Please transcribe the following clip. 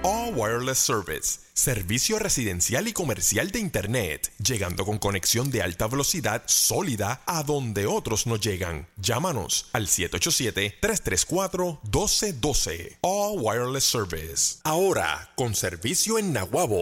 All Wireless Service, servicio residencial y comercial de Internet, llegando con conexión de alta velocidad sólida a donde otros no llegan. Llámanos al 787-334-1212. All Wireless Service. Ahora, con servicio en Naguabo.